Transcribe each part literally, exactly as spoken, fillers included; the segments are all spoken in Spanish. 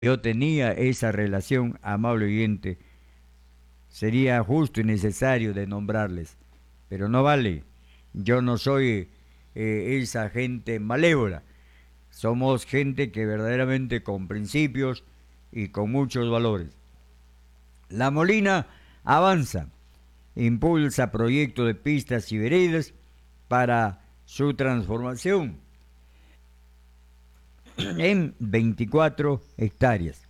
yo tenía esa relación, amable oyente, sería justo y necesario de nombrarles, pero no vale. Yo no soy eh, esa gente malévola. Somos gente que verdaderamente con principios y con muchos valores. La Molina avanza, impulsa proyectos de pistas y veredas para su transformación en veinticuatro hectáreas.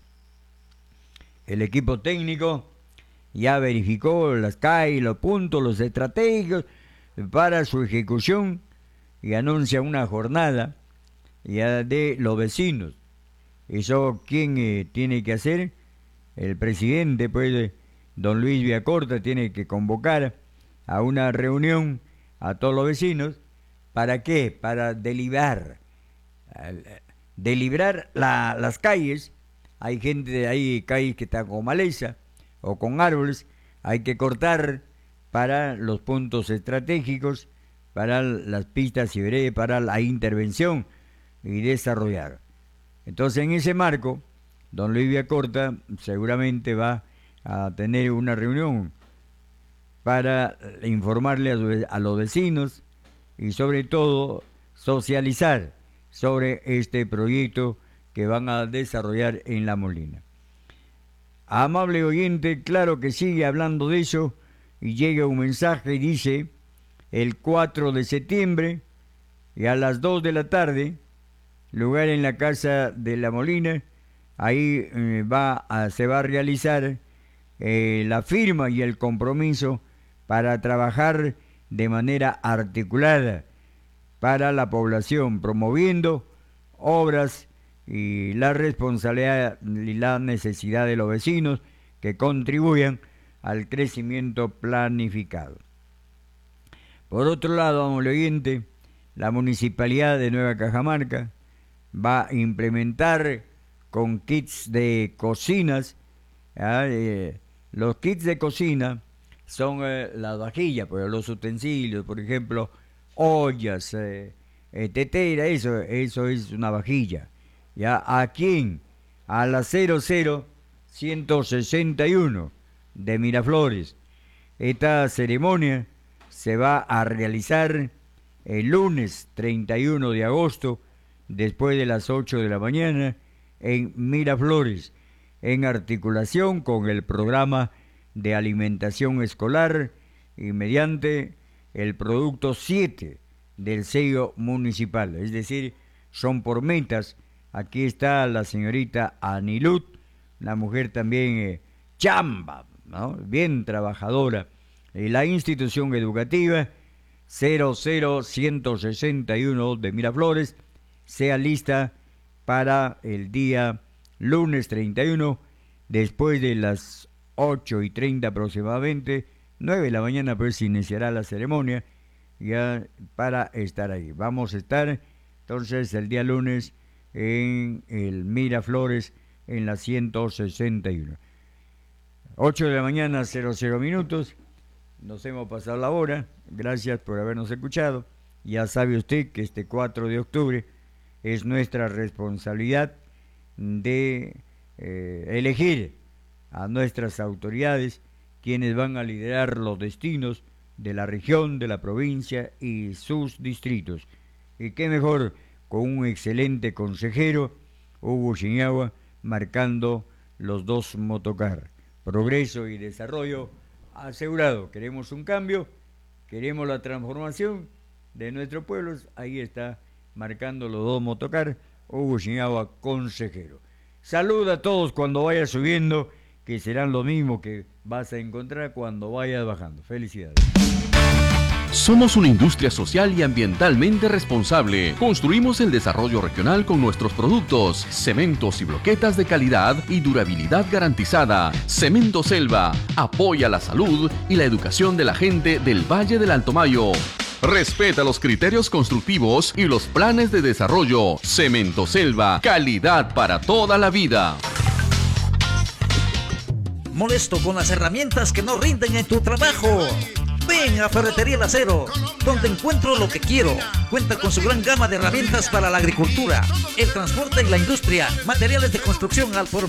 El equipo técnico ya verificó las calles, los puntos, los estratégicos para su ejecución y anuncia una jornada ya de los vecinos. Eso, ¿quién eh, tiene que hacer? El presidente, pues, don Luis Villacorta, tiene que convocar a una reunión a todos los vecinos. ¿Para qué? Para deliberar, deliberar la, las calles. Hay gente, hay calles que están con maleza o con árboles, hay que cortar para los puntos estratégicos, para las pistas y veredas, para la intervención y desarrollar. Entonces, en ese marco, don Luis Villacorta seguramente va a tener una reunión para informarle a, a los vecinos y sobre todo socializar sobre este proyecto que van a desarrollar en La Molina. Amable oyente, claro que sigue hablando de eso y llega un mensaje y dice: el cuatro de septiembre y a las dos de la tarde, lugar en la casa de La Molina, ahí eh, va a, se va a realizar eh, la firma y el compromiso para trabajar de manera articulada para la población, promoviendo obras y la responsabilidad y la necesidad de los vecinos que contribuyan al crecimiento planificado. Por otro lado, amable oyente, la Municipalidad de Nueva Cajamarca va a implementar con kits de cocinas. Eh, los kits de cocina son eh, las vajillas, pues, los utensilios, por ejemplo, ollas, eh, eh, tetera, eso, eso es una vajilla. ¿Ya? ¿A quién? A la cero cero ciento sesenta y uno de Miraflores. Esta ceremonia se va a realizar el lunes treinta y uno de agosto, después de las ocho de la mañana, en Miraflores, en articulación con el programa de alimentación escolar y mediante el producto siete del sello municipal. Es decir, son por metas. Aquí está la señorita Anilut, la mujer también eh, chamba, ¿no? Bien trabajadora. Y la institución educativa cero cero ciento sesenta y uno de Miraflores sea lista para el día lunes treinta y uno, después de las ocho y treinta aproximadamente, nueve de la mañana, pues se iniciará la ceremonia ya para estar ahí. Vamos a estar entonces el día lunes en el Miraflores en la ciento sesenta y uno. ocho de la mañana, cero cero minutos. Nos hemos pasado la hora. Gracias por habernos escuchado. Ya sabe usted que este cuatro de octubre es nuestra responsabilidad de eh, elegir a nuestras autoridades, quienes van a liderar los destinos de la región, de la provincia y sus distritos. Y qué mejor con un excelente consejero, Hugo Chiñagua, marcando los dos motocar. Progreso y desarrollo asegurado. Queremos un cambio, queremos la transformación de nuestros pueblos. Ahí está marcando los dos motocar, Hugo Chiñagua, consejero. Saluda a todos cuando vayas subiendo, que serán lo mismo que vas a encontrar cuando vayas bajando. Felicidades. Somos una industria social y ambientalmente responsable. Construimos el desarrollo regional con nuestros productos, cementos y bloquetas de calidad y durabilidad garantizada. Cemento Selva apoya la salud y la educación de la gente del Valle del Alto Mayo. Respeta los criterios constructivos y los planes de desarrollo. Cemento Selva, calidad para toda la vida. ¿Molesto con las herramientas que no rinden en tu trabajo? Ven a Ferretería El Acero, donde encuentro lo que quiero. Cuenta con su gran gama de herramientas para la agricultura, el transporte y la industria, materiales de construcción al por